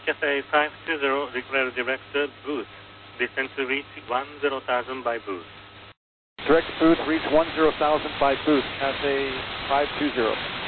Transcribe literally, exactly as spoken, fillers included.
Cathay five two zero, declare direct booth. Descend to reach one zero thousand by booth. Direct booth, reach one zero thousand by booth, Cathay five two zero.